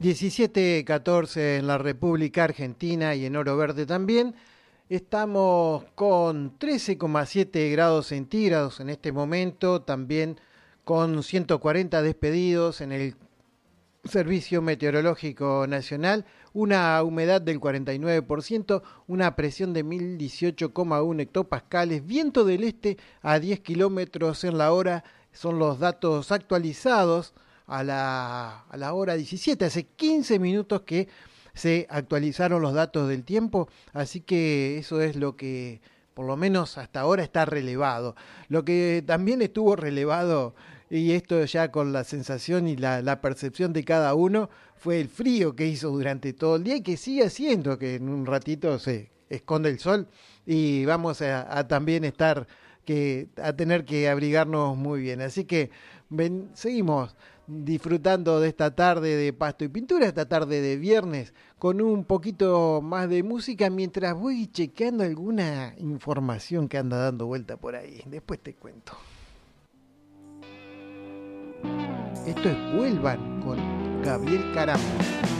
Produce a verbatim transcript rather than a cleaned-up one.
diecisiete catorce en la República Argentina y en Oro Verde también. Estamos con trece coma siete grados centígrados en este momento, también con ciento cuarenta despedidos en el Servicio Meteorológico Nacional, una humedad del cuarenta y nueve por ciento, una presión de mil dieciocho coma uno hectopascales, viento del este a diez kilómetros en la hora, son los datos actualizados a la, a la hora diecisiete, hace quince minutos que se actualizaron los datos del tiempo, así que eso es lo que por lo menos hasta ahora está relevado. Lo que también estuvo relevado, y esto ya con la sensación y la, la percepción de cada uno, fue el frío que hizo durante todo el día y que sigue haciendo, que en un ratito se esconde el sol y vamos a, a también estar que a tener que abrigarnos muy bien. Así que ven, seguimos disfrutando de esta tarde de Pasto y Pintura, esta tarde de viernes, con un poquito más de música mientras voy chequeando alguna información que anda dando vuelta por ahí. Después te cuento. Esto es Vuelvan con Gabriel Caram.